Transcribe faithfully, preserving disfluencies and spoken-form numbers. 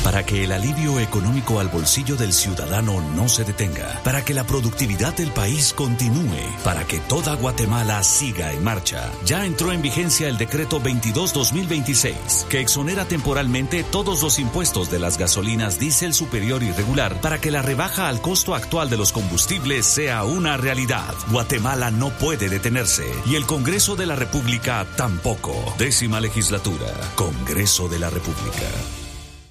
para que el alivio económico al bolsillo del ciudadano no se detenga, para que la productividad del país continúe, para que toda Guatemala siga en marcha. Ya entró en vigencia el decreto veintidós dos mil veintiséis, que exonera temporalmente todos los impuestos de las gasolinas diésel superior y regular para que la rebaja al costo actual de los combustibles sea una realidad. Guatemala no puede detenerse y el Congreso de la República tampoco. Décima legislatura. Congreso de la República.